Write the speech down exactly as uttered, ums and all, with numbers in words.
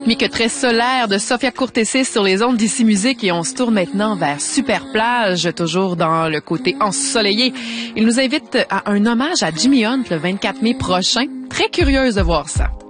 Mais que très solaire de Sophia Courtesis sur les ondes d'Ici Musique et on se tourne maintenant vers Super Plage, toujours dans le côté ensoleillé. Il nous invite à un hommage à Jimmy Hunt le vingt-quatre mai prochain. Très curieuse de voir ça.